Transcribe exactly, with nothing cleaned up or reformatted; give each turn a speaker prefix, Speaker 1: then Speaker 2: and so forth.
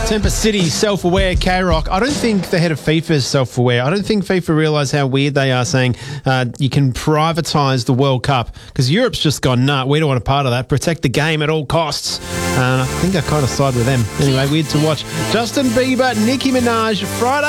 Speaker 1: Tempest City, self-aware, K-Rock. I don't think the head of FIFA is self-aware. I don't think FIFA realise how weird they are saying uh, you can privatise the World Cup because Europe's just gone, nah, we don't want a part of that. Protect the game at all costs. And I think I kind of side with them. Anyway, weird to watch. Justin Bieber, Nicki Minaj, Friday.